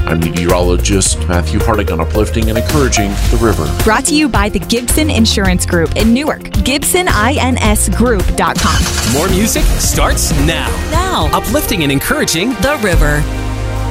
I'm meteorologist Matthew Harding on Uplifting and Encouraging the River. Brought to you by the Gibson Insurance Group in Newark. GibsonINSGroup.com. More music starts now. Now. Uplifting and encouraging The River.